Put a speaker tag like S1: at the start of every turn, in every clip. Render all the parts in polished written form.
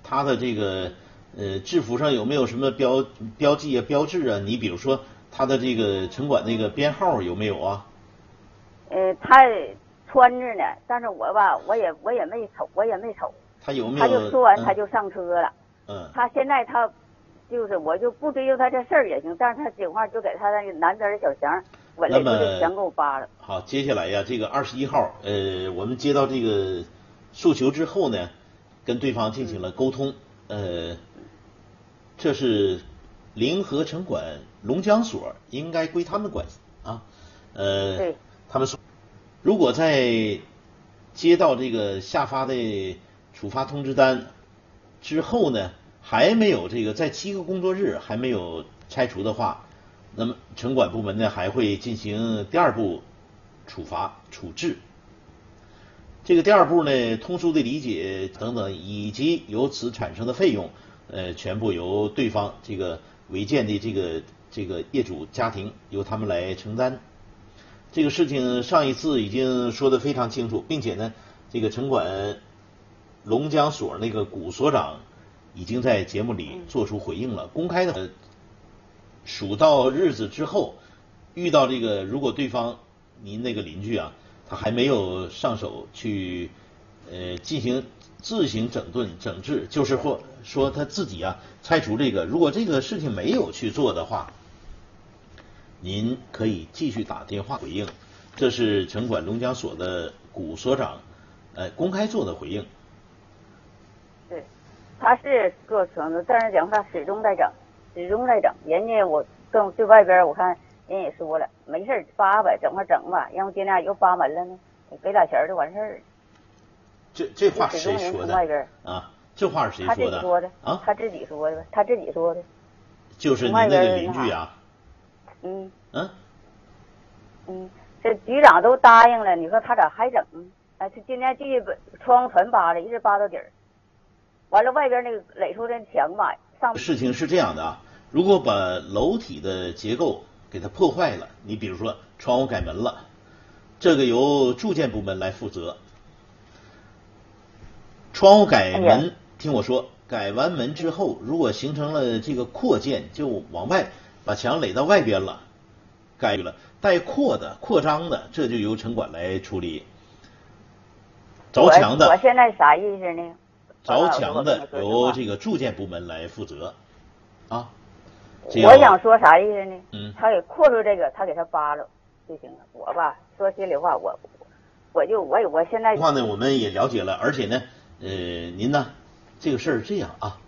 S1: 他的这个制服上有没有什么标记啊、标志啊？你比如说他的这个城管那个编号有没有啊？
S2: 他穿着呢，但是我吧，我也没瞅，
S1: 他有没有？
S2: 他就说完他就上车了。他现在就是我就不追究他这事儿也行，但是他警方就给他那个男子的小祥稳了，就全给我扒了。
S1: 好，接下来呀，这个21号，我们接到这个诉求之后呢，跟对方进行了沟通，这是临河城管龙江所应该归他们管啊，
S2: 对，
S1: 他们说，如果在接到这个下发的处罚通知单之后呢，还没有这个在7个工作日还没有拆除的话，那么城管部门呢还会进行第2步处置。这个第2步呢，通书的理解等等，以及由此产生的费用，全部由对方这个违建的这个业主家庭由他们来承担。这个事情上一次已经说得非常清楚，并且呢，这个城管龙江所那个古所长已经在节目里做出回应了，公开的。数到日子之后，遇到这个，如果对方您那个邻居啊，他还没有上手去进行自行整治，就是说他自己啊拆除这个，如果这个事情没有去做的话，您可以继续打电话回应。这是城管龙江所的古所长公开做的回应。
S2: 对，他是做成的，但是讲他始终在整。人家我跟对外边我看人也说了，没事扒吧，整吧，然后今天又扒门了呢，给俩钱就完事儿。
S1: 这话谁说的？啊，这话是谁说的？
S2: 他自己说的
S1: 啊，
S2: 他自己说的。
S1: 就是您那个邻居啊。
S2: 这局长都答应了，你说他咋还整？他今天继续窗户全扒了，一直扒到底儿。完了外边那个垒出的墙吧，
S1: 事情是这样的啊，如果把楼体的结构给它破坏了，你比如说窗户改门了，这个由住建部门来负责。窗户改门，听我说，改完门之后，如果形成了这个扩建，就往外把墙垒到外边了，改了带扩张的，这就由城管来处理。凿墙的，
S2: 我现在啥意思呢？
S1: 凿墙的由这个住建部门来负责啊。
S2: 我想说啥意思呢？他给扩出这个，他给他扒了就行了。我吧，说心里话，我现在
S1: 话呢，我们也了解了，而且呢，您呢，这个事儿这样啊，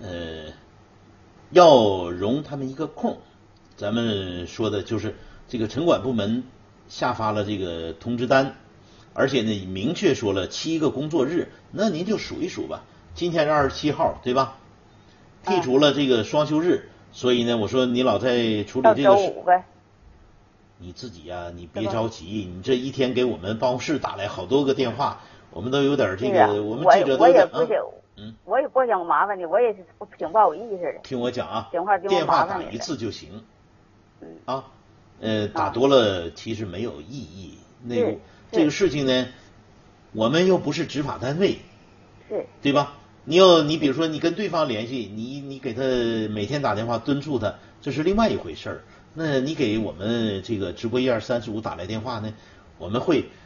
S1: 要容他们一个空。咱们说的就是这个城管部门下发了这个通知单，而且呢明确说了7个工作日，那您就数一数吧。今天是27号，对吧？剔除了这个双休日，所以呢，我说你老在处理这个
S2: 周5呗。
S1: 你自己呀，你别着急，你这一天给我们办公室打来好多个电话，我们都有点这个，我们记者都有点
S2: 我也不想麻烦你，我也是挺不好意思的。
S1: 听我讲啊，
S2: 电
S1: 话打1次就行。打多了其实没有意义。这个事情呢，我们又不是执法单位，对吧？你比如说你跟对方联系，你给他每天打电话敦促他，这是另外一回事儿。那你给我们这个直播12345打来电话呢，我们会